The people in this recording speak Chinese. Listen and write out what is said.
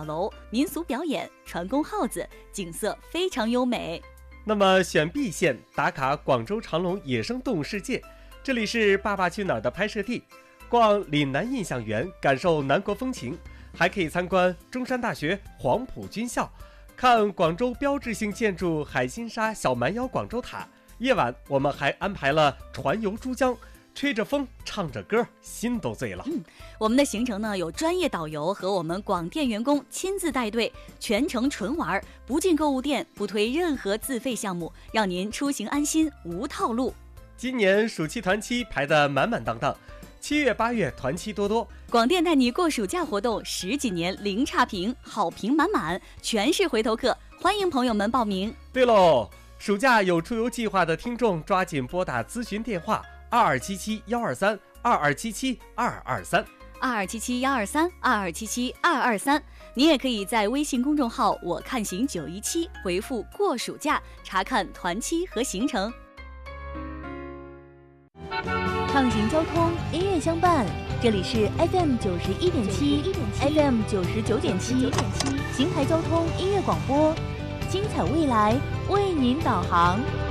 楼、民俗表演、船工号子，景色非常优美。 那么选 B 线打卡广州长隆野生动物世界，这里是《爸爸去哪儿》的拍摄地，逛岭南印象园，感受南国风情，还可以参观中山大学黄埔军校，看广州标志性建筑海心沙小蛮腰广州塔。夜晚我们还安排了船游珠江，吹着风唱着歌，心都醉了。 我们的行程呢有专业导游和我们广电员工亲自带队，全程纯玩，不进购物店，不推任何自费项目，让您出行安心，无套路。 今年暑期团期排得满满当当，7月8月团期多多。 广电带你过暑假活动10几年零差评，好评满满，全是回头客，欢迎朋友们报名。 对喽，暑假有出游计划的听众抓紧拨打咨询电话 2277-123，2277-223，2277-123，你也可以在微信公众号我看行917回复过暑假查看团期和行程。 畅行交通，音乐相伴，这里是 FM 91.7 FM 99.7邢台交通音乐广播，精彩未来为您导航。